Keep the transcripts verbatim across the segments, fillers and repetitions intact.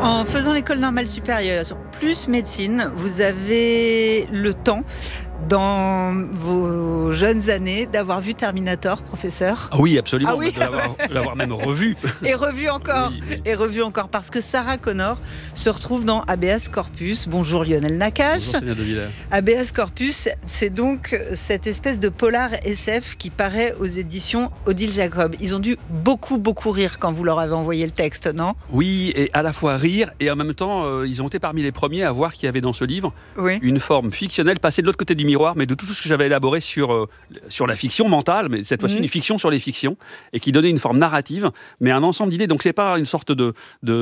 En faisant l'école normale supérieure, plus médecine, vous avez le temps, dans vos jeunes années, d'avoir vu Terminator, professeur? Ah oui, absolument. Ah oui. De l'avoir, de l'avoir même revu. Et revu encore. Oui, mais... Et revu encore, parce que Sarah Connor se retrouve dans Habeas Corpus. Bonjour Lionel Nakache. Bonjour Sonia De Villers. Habeas Corpus, c'est donc cette espèce de polar S F qui paraît aux éditions Odile Jacob. Ils ont dû beaucoup, beaucoup rire quand vous leur avez envoyé le texte, non? Oui, et à la fois rire, et en même temps, euh, ils ont été parmi les premiers à voir qu'il y avait dans ce livre oui. une forme fictionnelle passée de l'autre côté du miroir, mais de tout ce que j'avais élaboré sur, euh, sur la fiction mentale, mais cette fois-ci mmh. une fiction sur les fictions, et qui donnait une forme narrative, mais un ensemble d'idées. Donc c'est pas une sorte de,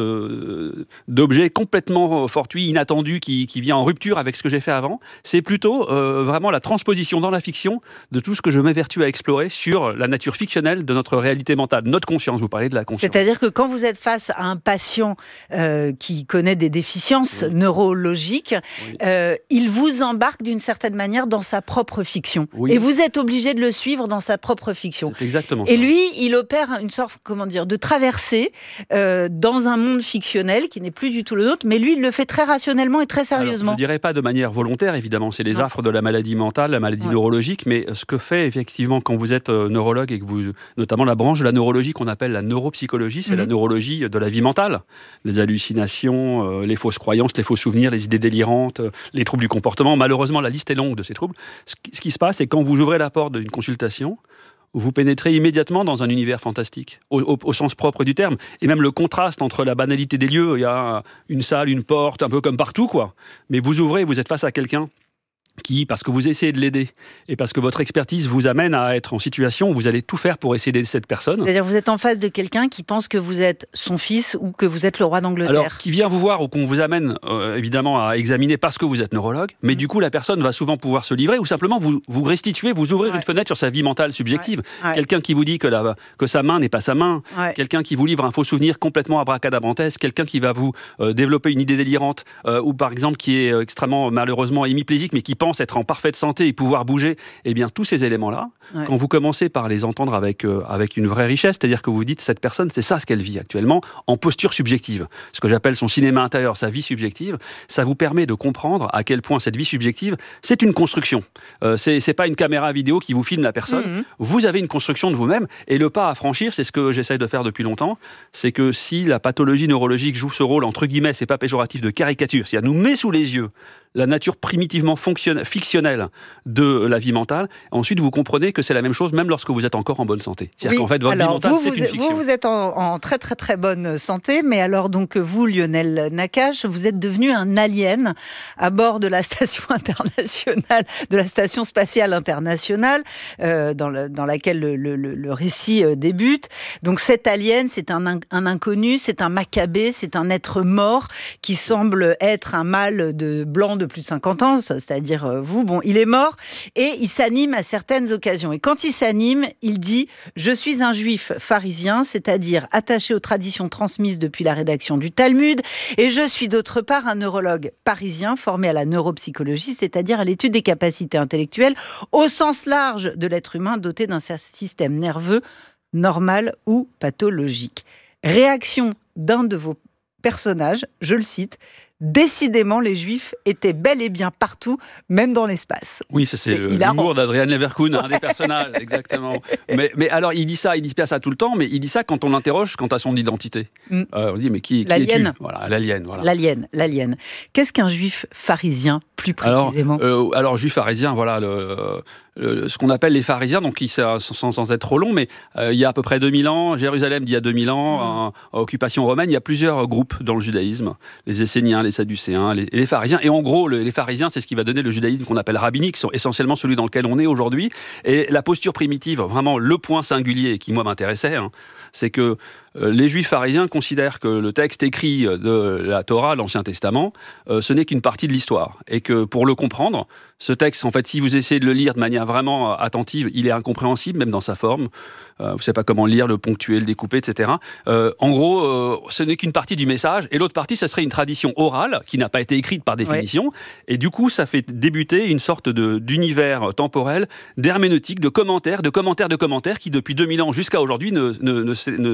de, d'objet complètement fortuit, inattendu, qui, qui vient en rupture avec ce que j'ai fait avant. C'est plutôt euh, vraiment la transposition dans la fiction de tout ce que je m'évertue à explorer sur la nature fictionnelle de notre réalité mentale, notre conscience. Vous parlez de la conscience. C'est-à-dire que quand vous êtes face à un patient euh, qui connaît des déficiences oui. neurologiques, oui. Euh, il vous embarque d'une certaine manière dans sa propre fiction. Oui. Et vous êtes obligé de le suivre dans sa propre fiction. C'est exactement Et ça. lui, il opère une sorte, comment dire, de traversée euh, dans un monde fictionnel qui n'est plus du tout le nôtre, mais lui, il le fait très rationnellement et très sérieusement. Alors, je ne dirais pas de manière volontaire, évidemment. C'est les non. affres de la maladie mentale, la maladie ouais. neurologique, mais ce que fait effectivement quand vous êtes euh, neurologue et que vous, notamment la branche de la neurologie qu'on appelle la neuropsychologie, c'est mmh. la neurologie de la vie mentale. Les hallucinations, euh, les fausses croyances, les faux souvenirs, les idées délirantes, euh, les troubles du comportement. Malheureusement, la liste est longue de ces troubles. Ce qui, ce qui se passe, c'est quand vous ouvrez la porte d'une consultation, vous pénétrez immédiatement dans un univers fantastique, au, au, au sens propre du terme. Et même le contraste entre la banalité des lieux, il y a une salle, une porte, un peu comme partout, quoi. Mais vous ouvrez, vous êtes face à quelqu'un qui, parce que vous essayez de l'aider et parce que votre expertise vous amène à être en situation où vous allez tout faire pour essayer d'aider cette personne. C'est-à-dire vous êtes en face de quelqu'un qui pense que vous êtes son fils ou que vous êtes le roi d'Angleterre. Alors, qui vient vous voir ou qu'on vous amène euh, évidemment à examiner parce que vous êtes neurologue, mais mmh. du coup la personne va souvent pouvoir se livrer ou simplement vous, vous restituer, vous ouvrir ouais. une fenêtre sur sa vie mentale subjective. Ouais. Ouais. Quelqu'un qui vous dit que, la, que sa main n'est pas sa main, ouais. quelqu'un qui vous livre un faux souvenir complètement abracadabrantesque, quelqu'un qui va vous euh, développer une idée délirante euh, ou par exemple qui est extrêmement malheureusement hémiplégique mais qui pense être en parfaite santé et pouvoir bouger, eh bien tous ces éléments-là, ouais. quand vous commencez par les entendre avec, euh, avec une vraie richesse, c'est-à-dire que vous dites, cette personne, c'est ça ce qu'elle vit actuellement, en posture subjective, ce que j'appelle son cinéma intérieur, sa vie subjective, ça vous permet de comprendre à quel point cette vie subjective, c'est une construction. Euh, c'est, c'est pas une caméra vidéo qui vous filme la personne, mmh. vous avez une construction de vous-même, et le pas à franchir, c'est ce que j'essaye de faire depuis longtemps, c'est que si la pathologie neurologique joue ce rôle, entre guillemets, c'est pas péjoratif, de caricature, c'est-à-dire nous met sous les yeux la nature primitivement fictionnelle de la vie mentale. Ensuite, vous comprenez que c'est la même chose même lorsque vous êtes encore en bonne santé. C'est-à-dire oui, qu'en fait, votre alors, vie mentale, vous, c'est vous une êtes, fiction. Vous, vous êtes en, en très, très, très bonne santé, mais alors donc vous, Lionel Nakache, vous êtes devenu un alien à bord de la station internationale, de la station spatiale internationale, euh, dans, le, dans laquelle le, le, le récit euh, débute. Donc cet alien, c'est un, un inconnu, c'est un macabé, c'est un être mort qui semble être un mâle de blanc de plus de cinquante ans, c'est-à-dire vous, bon, il est mort et il s'anime à certaines occasions. Et quand il s'anime, il dit « Je suis un juif pharisien, c'est-à-dire attaché aux traditions transmises depuis la rédaction du Talmud, et je suis d'autre part un neurologue parisien formé à la neuropsychologie, c'est-à-dire à l'étude des capacités intellectuelles au sens large de l'être humain doté d'un système nerveux normal ou pathologique. » Réaction d'un de vos personnages, je le cite, « Décidément, les Juifs étaient bel et bien partout, même dans l'espace. » Oui, ça c'est, c'est l'humour d'Adrian Leverkuhn, ouais. un des personnages, exactement. Mais, mais alors, il dit ça, il dit ça tout le temps, mais il dit ça quand on l'interroge quant à son identité. Mm. Euh, on dit, mais qui, qui es-tu ? Voilà, l'alien. Voilà. L'alien, l'alien. Qu'est-ce qu'un Juif pharisien, plus précisément ? Alors, euh, alors Juif pharisien, voilà, le, le, ce qu'on appelle les pharisiens, donc sans, sans, sans être trop long, mais euh, il y a à peu près deux mille ans, Jérusalem d'il y a deux mille ans, mm. en, en occupation romaine, il y a plusieurs groupes dans le judaïsme, les Esséniens, les Sadducéens, les, les pharisiens. Et en gros, le, les pharisiens, c'est ce qui va donner le judaïsme qu'on appelle rabbinique, qui sont essentiellement celui dans lequel on est aujourd'hui. Et la posture primitive, vraiment le point singulier qui, moi, m'intéressait, hein, c'est que euh, les juifs pharisiens considèrent que le texte écrit de la Torah, l'Ancien Testament, euh, ce n'est qu'une partie de l'histoire. Et que pour le comprendre, ce texte, en fait, si vous essayez de le lire de manière vraiment attentive, il est incompréhensible, même dans sa forme. Euh, vous ne savez pas comment lire, le ponctuer, le découper, et cetera. Euh, en gros, euh, ce n'est qu'une partie du message. Et l'autre partie, ça serait une tradition orale qui n'a pas été écrite par définition. Ouais. Et du coup, ça fait débuter une sorte de, d'univers temporel, d'herméneutique, de commentaires, de commentaires, de commentaires, qui depuis deux mille ans jusqu'à aujourd'hui ne, ne, ne, ne,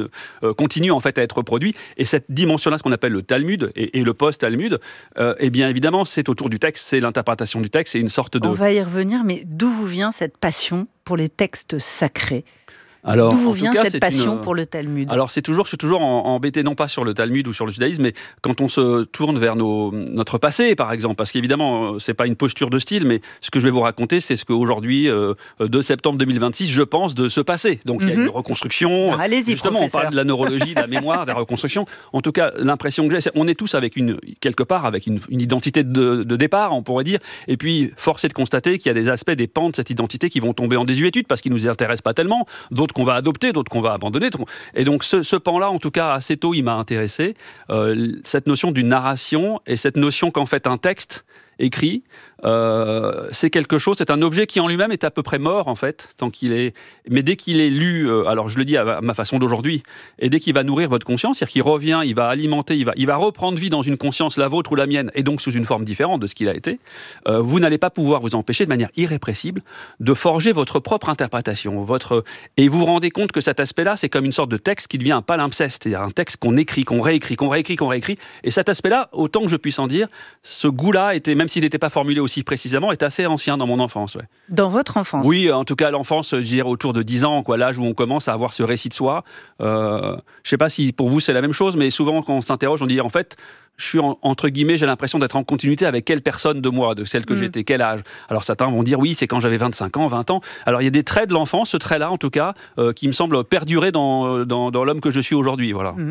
euh, continue en fait à être produit. Et cette dimension-là, ce qu'on appelle le Talmud et, et le post-Talmud, euh, eh bien évidemment, c'est autour du texte, c'est l'interprétation du texte, c'est une sorte de... On va y revenir, mais d'où vous vient cette passion pour les textes sacrés ? Alors, d'où vous vient cas, cette passion une... pour le Talmud ? Alors c'est toujours, je suis toujours en, embêté non pas sur le Talmud ou sur le judaïsme, mais quand on se tourne vers nos, notre passé, par exemple, parce qu'évidemment c'est pas une posture de style, mais ce que je vais vous raconter, c'est ce qu'aujourd'hui, euh, deux septembre deux mille vingt-six, je pense de se passer. Donc mm-hmm. il y a une reconstruction. Ah, allez-y, justement, professeur. On parle de la neurologie, de la mémoire, de la reconstruction. En tout cas, l'impression que j'ai, c'est on est tous avec une quelque part avec une, une identité de, de départ, on pourrait dire. Et puis force est de constater qu'il y a des aspects, des pans de cette identité qui vont tomber en désuétude parce qu'ils nous intéressent pas tellement, d'autres qu'on va adopter, d'autres qu'on va abandonner. Et donc ce, ce pan-là, en tout cas assez tôt, il m'a intéressé. Euh, cette notion d'une narration et cette notion qu'en fait un texte écrit, euh, c'est quelque chose, c'est un objet qui en lui-même est à peu près mort en fait, tant qu'il est. Mais dès qu'il est lu, euh, alors je le dis à ma façon d'aujourd'hui, et dès qu'il va nourrir votre conscience, c'est-à-dire qu'il revient, il va alimenter, il va, il va reprendre vie dans une conscience, la vôtre ou la mienne, et donc sous une forme différente de ce qu'il a été, euh, vous n'allez pas pouvoir vous empêcher de manière irrépressible de forger votre propre interprétation, votre et vous vous rendez compte que cet aspect-là, c'est comme une sorte de texte qui devient un palimpseste, c'est-à-dire un texte qu'on écrit, qu'on réécrit, qu'on réécrit, qu'on réécrit, et cet aspect-là, autant que je puisse en dire, ce goût-là était même s'il n'était pas formulé aussi précisément, est assez ancien dans mon enfance. Ouais. Dans votre enfance ? Oui, en tout cas, l'enfance, je dirais autour de dix ans, quoi, l'âge où on commence à avoir ce récit de soi. Euh, je ne sais pas si pour vous c'est la même chose, mais souvent quand on s'interroge, on dit en fait, je suis en, entre guillemets, j'ai l'impression d'être en continuité avec quelle personne de moi, de celle que mmh. j'étais, quel âge. Alors certains vont dire oui, c'est quand j'avais vingt-cinq ans, vingt ans. Alors il y a des traits de l'enfance, ce trait-là en tout cas, euh, qui me semble perdurer dans, dans, dans l'homme que je suis aujourd'hui. Voilà. Mmh.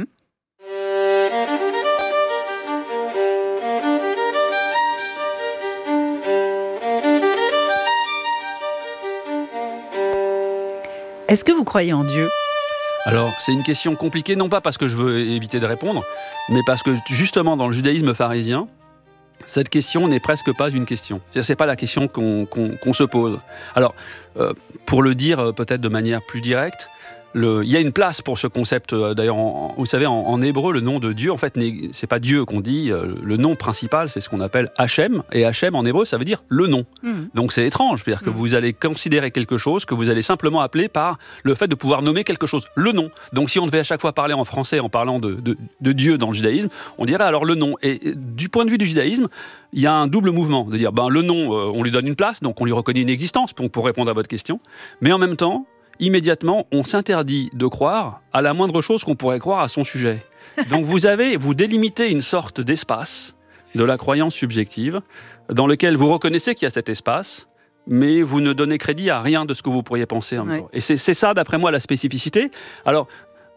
Est-ce que vous croyez en Dieu ? Alors, c'est une question compliquée, non pas parce que je veux éviter de répondre, mais parce que justement, dans le judaïsme pharisien, cette question n'est presque pas une question. C'est-à-dire, c'est pas la question qu'on, qu'on, qu'on se pose. Alors, euh, pour le dire peut-être de manière plus directe, Le, il y a une place pour ce concept. D'ailleurs, en, vous savez, en, en hébreu, le nom de Dieu, en fait, c'est pas Dieu qu'on dit. Le nom principal, c'est ce qu'on appelle Hachem. Et Hachem, en hébreu, ça veut dire le nom. Mmh. Donc, c'est étrange. C'est-à-dire mmh. que vous allez considérer quelque chose que vous allez simplement appeler par le fait de pouvoir nommer quelque chose. Le nom. Donc, si on devait à chaque fois parler en français en parlant de, de, de Dieu dans le judaïsme, on dirait alors le nom. Et du point de vue du judaïsme, il y a un double mouvement. De dire, ben, le nom, euh, on lui donne une place, donc on lui reconnaît une existence pour, pour répondre à votre question. Mais en même temps, immédiatement, on s'interdit de croire à la moindre chose qu'on pourrait croire à son sujet. Donc vous avez, vous délimitez une sorte d'espace de la croyance subjective dans lequel vous reconnaissez qu'il y a cet espace, mais vous ne donnez crédit à rien de ce que vous pourriez penser en même temps. Et c'est, c'est ça, d'après moi, la spécificité. Alors,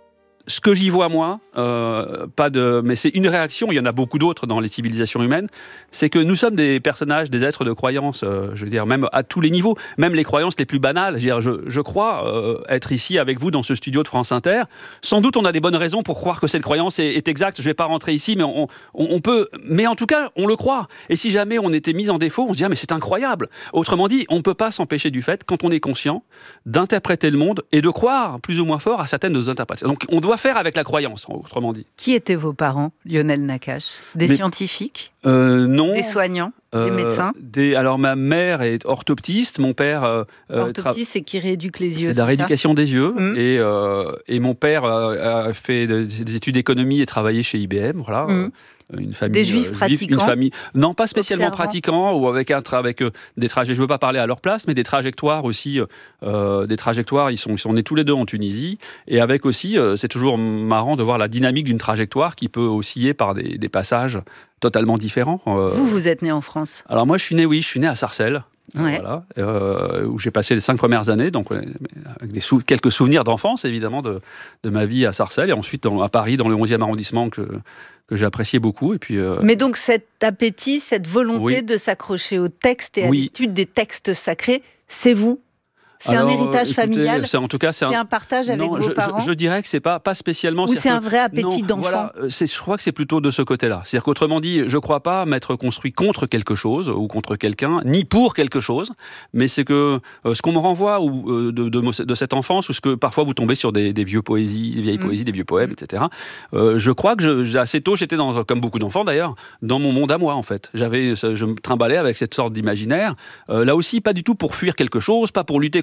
ce que j'y vois, moi, euh, pas de, mais c'est une réaction, il y en a beaucoup d'autres dans les civilisations humaines, c'est que nous sommes des personnages, des êtres de croyance, euh, je veux dire, même à tous les niveaux, même les croyances les plus banales. Je, veux dire, je, je crois euh, être ici avec vous dans ce studio de France Inter. Sans doute, on a des bonnes raisons pour croire que cette croyance est, est exacte. Je ne vais pas rentrer ici, mais on, on, on peut... Mais en tout cas, on le croit. Et si jamais on était mis en défaut, on se dit « Ah, mais c'est incroyable !» Autrement dit, on ne peut pas s'empêcher du fait, quand on est conscient, d'interpréter le monde et de croire plus ou moins fort à certaines de nos interprétations. Donc, on doit faire avec la croyance, autrement dit. Qui étaient vos parents, Lionel Nakache ? Des Mais, scientifiques ? euh, Non. Des soignants ? euh, Des médecins ? des, Alors, ma mère est orthoptiste, mon père... Euh, orthoptiste, tra... c'est qui rééduque les yeux, c'est, c'est la rééducation des yeux. Mmh. Et, euh, et mon père euh, a fait des études d'économie et travaillé chez I B M, voilà. Mmh. Une famille, des juifs euh, pratiquants, une famille, non pas spécialement observant. pratiquants ou avec un avec euh, des trajets. Je veux pas parler à leur place, mais des trajectoires aussi, euh, des trajectoires. Ils sont ils sont nés tous les deux en Tunisie et avec aussi, euh, c'est toujours marrant de voir la dynamique d'une trajectoire qui peut osciller par des, des passages totalement différents. Euh, vous vous êtes né en France ? Alors moi je suis né, oui, je suis né à Sarcelles. Ouais. Voilà, euh, où j'ai passé les cinq premières années, donc avec des sou- quelques souvenirs d'enfance évidemment de, de ma vie à Sarcelles et ensuite dans, à Paris dans le onzième arrondissement que que j'ai apprécié beaucoup. Et puis, euh... Mais donc cet appétit, cette volonté oui. de s'accrocher au texte et à oui. l'étude des textes sacrés, c'est vous ? C'est Alors, un héritage écoutez, familial. C'est, en tout cas, c'est, c'est un... un partage avec non, vos je, parents. Je, je dirais que c'est pas pas spécialement. Ou c'est un vrai appétit non, d'enfant. Voilà, c'est, je crois que c'est plutôt de ce côté-là. C'est-à-dire qu'autrement dit, je crois pas m'être construit contre quelque chose ou contre quelqu'un, ni pour quelque chose. Mais c'est que euh, ce qu'on me renvoie ou euh, de, de, de cette enfance, ou ce que parfois vous tombez sur des, des vieux poésies, des vieilles mmh. poésies, des vieux poèmes, et cetera. Euh, je crois que je, assez tôt, j'étais dans, comme beaucoup d'enfants d'ailleurs, dans mon monde à moi en fait. J'avais, je me trimballais avec cette sorte d'imaginaire. Euh, là aussi, pas du tout pour fuir quelque chose, pas pour lutter contre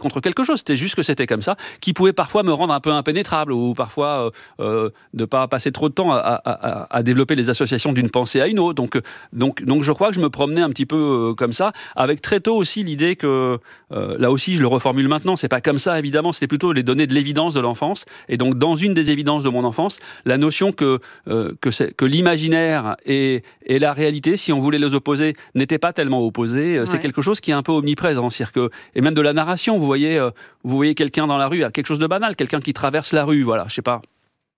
contre quelque chose, c'était juste que c'était comme ça, qui pouvait parfois me rendre un peu impénétrable, ou parfois euh, euh, de ne pas passer trop de temps à, à, à, à développer les associations d'une pensée à une autre. Donc, donc, donc je crois que je me promenais un petit peu euh, comme ça, avec très tôt aussi l'idée que, euh, là aussi je le reformule maintenant, c'est pas comme ça évidemment, c'était plutôt les données de l'évidence de l'enfance, et donc dans une des évidences de mon enfance, la notion que, euh, que, c'est, que l'imaginaire et, et la réalité, si on voulait les opposer, n'étaient pas tellement opposés, ouais. C'est quelque chose qui est un peu omniprésent, c'est-à-dire que, et même de la narration, vous voyez, euh, vous voyez quelqu'un dans la rue, quelque chose de banal, quelqu'un qui traverse la rue, voilà, je sais pas,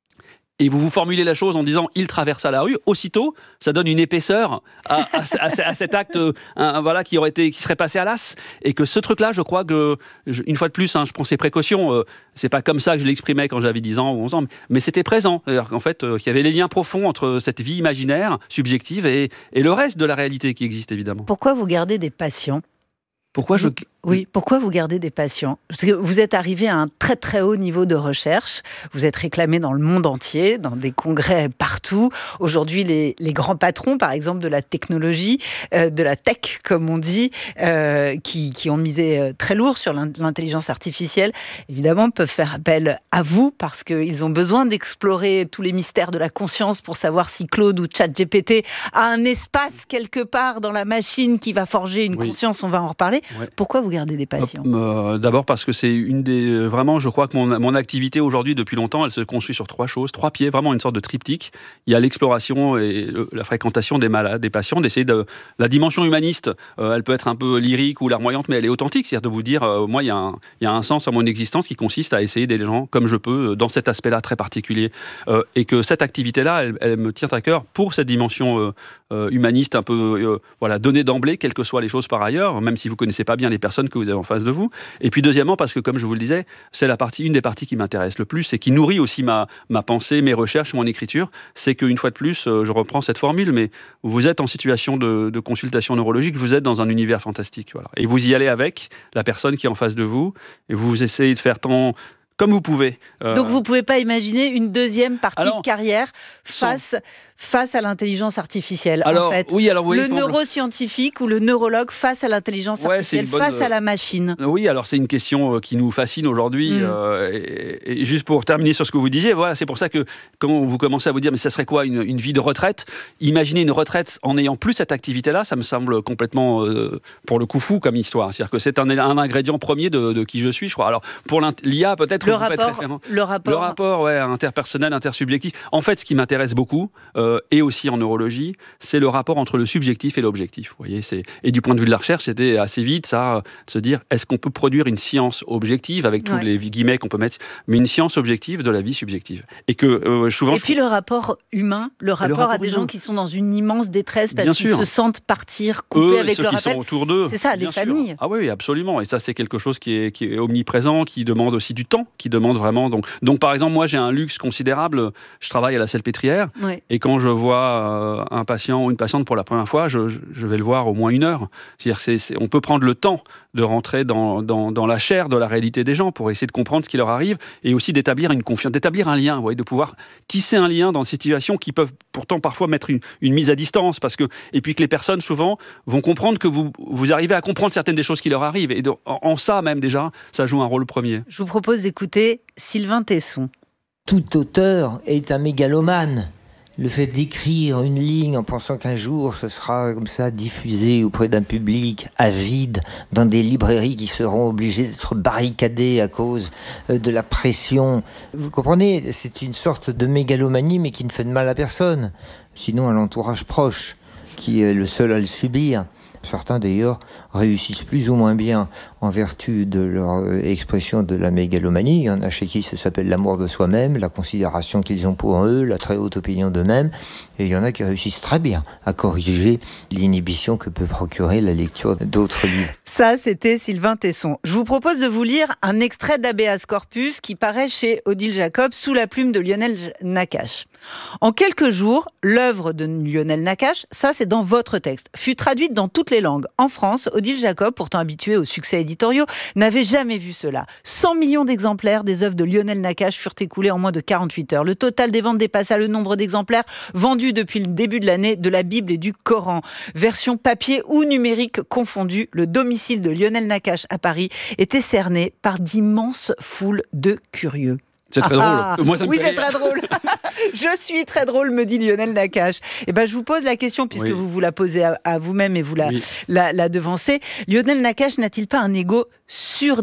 et vous vous formulez la chose en disant « il traversa la rue », aussitôt, ça donne une épaisseur à, à, à, à cet acte euh, un, voilà, qui, aurait été, qui serait passé à l'as. Et que ce truc-là, je crois que, je, une fois de plus, hein, je prends ces précautions, euh, c'est pas comme ça que je l'exprimais quand j'avais dix ans ou onze ans, mais c'était présent. C'est-à-dire qu'en fait, euh, il y avait les liens profonds entre cette vie imaginaire, subjective, et, et le reste de la réalité qui existe, évidemment. Pourquoi vous gardez des patients ? Pourquoi je... Oui, pourquoi vous gardez des patients ? Parce que vous êtes arrivé à un très très haut niveau de recherche, vous êtes réclamé dans le monde entier, dans des congrès partout. Aujourd'hui, les, les grands patrons, par exemple, de la technologie, euh, de la tech, comme on dit, euh, qui, qui ont misé très lourd sur l'intelligence artificielle, évidemment, peuvent faire appel à vous parce qu'ils ont besoin d'explorer tous les mystères de la conscience pour savoir si Claude ou ChatGPT a un espace quelque part dans la machine qui va forger une oui. conscience, on va en reparler. Ouais. Pourquoi vous gardez des patients ? euh, D'abord parce que c'est une des... Vraiment, je crois que mon, mon activité aujourd'hui, depuis longtemps, elle se construit sur trois choses, trois pieds, vraiment une sorte de triptyque. Il y a l'exploration et le, la fréquentation des malades, des patients, d'essayer de... La dimension humaniste, euh, elle peut être un peu lyrique ou larmoyante, mais elle est authentique. C'est-à-dire de vous dire, euh, moi, il y, a un, il y a un sens à mon existence qui consiste à essayer d'aider les gens comme je peux, dans cet aspect-là très particulier. Euh, et que cette activité-là, elle, elle me tient à cœur pour cette dimension euh, euh, humaniste, un peu euh, voilà, donnée d'emblée, quelles que soient les choses par ailleurs, même si vous ne connaissez pas bien les personnes que vous avez en face de vous. Et puis deuxièmement, parce que comme je vous le disais, c'est la partie, une des parties qui m'intéresse le plus et qui nourrit aussi ma, ma pensée, mes recherches, mon écriture, c'est qu'une fois de plus, je reprends cette formule, mais vous êtes en situation de, de consultation neurologique, vous êtes dans un univers fantastique. Voilà. Et vous y allez avec la personne qui est en face de vous, et vous essayez de faire tant... comme vous pouvez. Euh... Donc vous ne pouvez pas imaginer une deuxième partie alors, de carrière face, sans... face à l'intelligence artificielle. Alors, en fait. oui, alors, vous voyez, le neuroscientifique ou le neurologue face à l'intelligence ouais, artificielle, bonne... face à la machine. Oui, alors c'est une question qui nous fascine aujourd'hui. Mm. Euh, et, et juste pour terminer sur ce que vous disiez, voilà, c'est pour ça que quand vous commencez à vous dire mais ça serait quoi une, une vie de retraite, imaginez une retraite en n'ayant plus cette activité-là, ça me semble complètement, euh, pour le coup, fou comme histoire. C'est-à-dire que c'est un, un ingrédient premier de, de qui je suis, je crois. Alors pour l'I A, peut-être le rapport, le rapport, le rapport, ouais, interpersonnel, intersubjectif. En fait, ce qui m'intéresse beaucoup, euh, et aussi en neurologie, c'est le rapport entre le subjectif et l'objectif. Vous voyez, c'est... Et du point de vue de la recherche, c'était assez vite ça, de se dire, est-ce qu'on peut produire une science objective avec tous ouais. les guillemets qu'on peut mettre, mais une science objective de la vie subjective. Et que euh, souvent. Et puis je... le rapport humain, le rapport, le rapport à des humain. gens qui sont dans une immense détresse parce Bien qu'ils sûr. se sentent partir, coupés Eux, avec ceux leur qui appel. sont autour d'eux. C'est ça, les familles. Sûr. Ah oui, absolument. Et ça, c'est quelque chose qui est, qui est omniprésent, qui demande aussi du temps, qui demande vraiment. Donc, donc, par exemple, moi, j'ai un luxe considérable. Je travaille à la Salpêtrière. Oui. Et quand je vois euh, un patient ou une patiente pour la première fois, je, je, je vais le voir au moins une heure. C'est-à-dire, c'est, c'est, on peut prendre le temps de rentrer dans, dans, dans la chair de la réalité des gens pour essayer de comprendre ce qui leur arrive et aussi d'établir une confiance, d'établir un lien, vous voyez, de pouvoir tisser un lien dans ces situations qui peuvent pourtant parfois mettre une, une mise à distance. Parce que, et puis que les personnes, souvent, vont comprendre que vous, vous arrivez à comprendre certaines des choses qui leur arrivent. Et de, en, en ça, même déjà, ça joue un rôle premier. Je vous propose d'écouter Sylvain Tesson. Tout auteur est un mégalomane. Le fait d'écrire une ligne en pensant qu'un jour ce sera comme ça diffusé auprès d'un public avide dans des librairies qui seront obligées d'être barricadées à cause de la pression. Vous comprenez, c'est une sorte de mégalomanie mais qui ne fait de mal à personne, sinon à l'entourage proche qui est le seul à le subir. Certains d'ailleurs réussissent plus ou moins bien en vertu de leur expression de la mégalomanie. Il y en a chez qui ça s'appelle l'amour de soi-même, la considération qu'ils ont pour eux, la très haute opinion d'eux-mêmes. Et il y en a qui réussissent très bien à corriger l'inhibition que peut procurer la lecture d'autres livres. Ça, c'était Sylvain Tesson. Je vous propose de vous lire un extrait d'Habeas Corpus qui paraît chez Odile Jacob sous la plume de Lionel Nakache. En quelques jours, l'œuvre de Lionel Nakache, ça c'est dans votre texte, fut traduite dans toutes les langues. En France, Odile Jacob, pourtant habituée aux succès éditoriaux, n'avait jamais vu cela. cent millions d'exemplaires des œuvres de Lionel Nakache furent écoulés en moins de quarante-huit heures. Le total des ventes dépassa le nombre d'exemplaires vendus depuis le début de l'année de la Bible et du Coran. Version papier ou numérique confondue, le domicile de Lionel Nakache à Paris était cerné par d'immenses foules de curieux. C'est très ah, drôle. Moi, ça me oui, fait c'est rire. très drôle. Je suis très drôle, me dit Lionel Nakache. Eh ben, je vous pose la question, puisque oui. vous vous la posez à, à vous-même et vous la, oui. la, la devancez. Lionel Nakache n'a-t-il pas un ego surdimensionné ?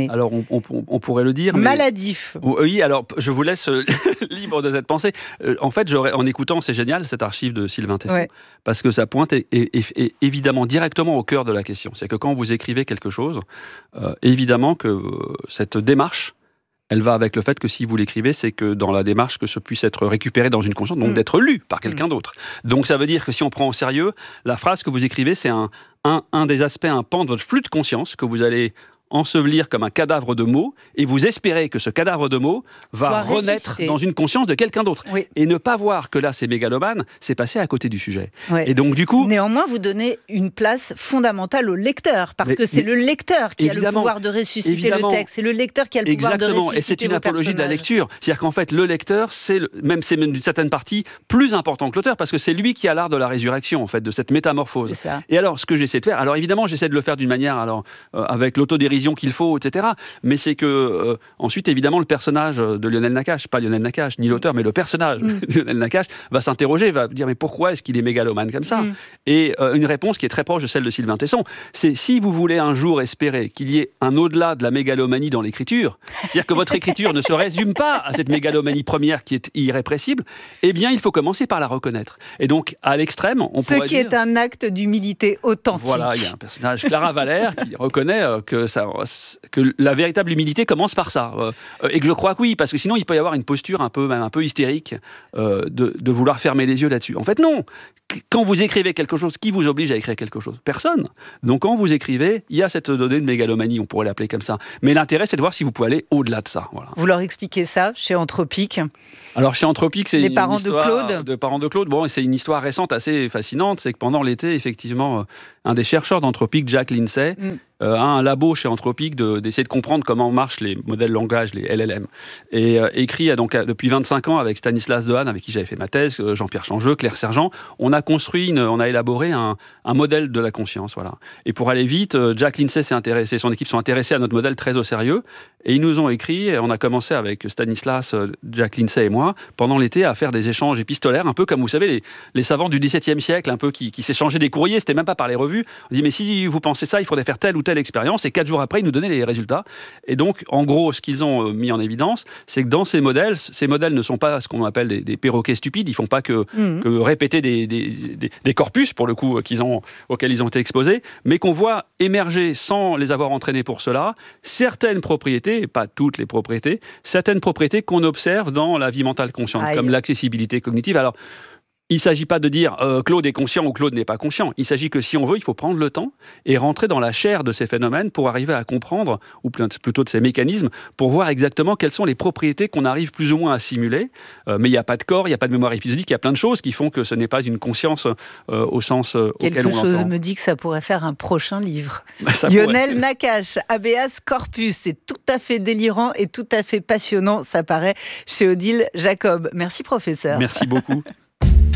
Alors, on, on, on pourrait le dire. Maladif. Mais... Oui, alors, je vous laisse libre de cette pensée. En fait, en écoutant, c'est génial, cette archive de Sylvain Tesson, ouais. parce que ça pointe est, est, est, est évidemment directement au cœur de la question. C'est que quand vous écrivez quelque chose, euh, évidemment que euh, cette démarche, elle va avec le fait que si vous l'écrivez, c'est que dans la démarche, que ce puisse être récupéré dans une conscience, donc mmh. d'être lu par quelqu'un mmh. d'autre. Donc ça veut dire que si on prend au sérieux, la phrase que vous écrivez, c'est un, un, un des aspects, un pan de votre flux de conscience que vous allez ensevelir comme un cadavre de mots, et vous espérez que ce cadavre de mots va Soit renaître ressuscité. dans une conscience de quelqu'un d'autre. Oui. Et ne pas voir que là, c'est mégalomane, c'est passer à côté du sujet. Oui. Et donc, du coup... Néanmoins, vous donnez une place fondamentale au lecteur, parce mais, que c'est le lecteur qui a le pouvoir de ressusciter le texte, c'est le lecteur qui a le pouvoir exactement. de ressusciter et c'est une apologie personnages. de la lecture. C'est-à-dire qu'en fait, le lecteur, c'est le, même, c'est même d'une certaine partie plus important que l'auteur, parce que c'est lui qui a l'art de la résurrection, en fait, de cette métamorphose. C'est ça. Et alors, ce que j'essaie de faire, alors évidemment, j'essaie de le faire d'une manière, alors, euh, avec l'autodérision qu'il faut, et cetera. Mais c'est que, euh, ensuite, évidemment, le personnage de Lionel Nakache, pas Lionel Nakache, ni l'auteur, mais le personnage mm. de Lionel Nakache va s'interroger, va dire, mais pourquoi est-ce qu'il est mégalomane comme ça mm. Et euh, une réponse qui est très proche de celle de Sylvain Tesson, c'est si vous voulez un jour espérer qu'il y ait un au-delà de la mégalomanie dans l'écriture, c'est-à-dire que votre écriture ne se résume pas à cette mégalomanie première qui est irrépressible, eh bien, il faut commencer par la reconnaître. Et donc, à l'extrême, on Ce pourrait qui dire, est un acte d'humilité authentique. Voilà, il y a un personnage, Clara Valère, qui reconnaît euh, que ça... que la véritable humilité commence par ça. Euh, et que je crois que oui, parce que sinon, il peut y avoir une posture un peu, même un peu hystérique euh, de, de vouloir fermer les yeux là-dessus. En fait, non. Quand vous écrivez quelque chose, qui vous oblige à écrire quelque chose ? Personne. Donc, quand vous écrivez, il y a cette donnée de mégalomanie, on pourrait l'appeler comme ça. Mais l'intérêt, c'est de voir si vous pouvez aller au-delà de ça. Voilà. Vous leur expliquez ça chez Anthropique ? Alors, chez Anthropique, c'est les une parents histoire de Claude. De parents de Claude. Bon, c'est une histoire récente assez fascinante. C'est que pendant l'été, effectivement, un des chercheurs d'Anthropique, Jack Lindsay, mm. euh, a un labo chez Anthropique de, d'essayer de comprendre comment marchent les modèles langage, les L L M. Et euh, écrit donc, depuis vingt-cinq ans avec Stanislas Dehaene, avec qui j'avais fait ma thèse, euh, Jean-Pierre Changeux, Claire Sergent, on a construit, une, on a élaboré un, un modèle de la conscience. Voilà. Et pour aller vite, euh, Jack Lindsay s'est intéressé, son équipe sont intéressés à notre modèle très au sérieux. Et ils nous ont écrit, et on a commencé avec Stanislas, euh, Jack Lindsay et moi, pendant l'été, à faire des échanges épistolaires, un peu comme vous savez, les, les savants du dix-septième siècle, un peu qui, qui s'échangeaient des courriers, c'était même pas par les revues. On dit, mais si vous pensez ça, il faudrait faire telle ou telle expérience. Et quatre jours après, ils nous donnaient les résultats. Et donc, en gros, ce qu'ils ont mis en évidence, c'est que dans ces modèles, ces modèles ne sont pas ce qu'on appelle des, des perroquets stupides. Ils font pas que, mmh. que répéter des, des, des, des corpus, pour le coup, qu'ils ont, auxquels ils ont été exposés, mais qu'on voit émerger, sans les avoir entraînés pour cela, certaines propriétés, et pas toutes les propriétés, certaines propriétés qu'on observe dans la vie mentale consciente, Aïe. Comme l'accessibilité cognitive. Alors, il ne s'agit pas de dire euh, Claude est conscient ou Claude n'est pas conscient. Il s'agit que si on veut, il faut prendre le temps et rentrer dans la chair de ces phénomènes pour arriver à comprendre, ou plutôt de ces mécanismes, pour voir exactement quelles sont les propriétés qu'on arrive plus ou moins à simuler. Euh, mais il n'y a pas de corps, il n'y a pas de mémoire épisodique, il y a plein de choses qui font que ce n'est pas une conscience euh, au sens euh, auquel on l'entend. Quelque chose me dit que ça pourrait faire un prochain livre. Bah, Lionel pourrait. Nakache, Habeas Corpus, c'est tout à fait délirant et tout à fait passionnant. Ça paraît chez Odile Jacob. Merci professeur. Merci beaucoup.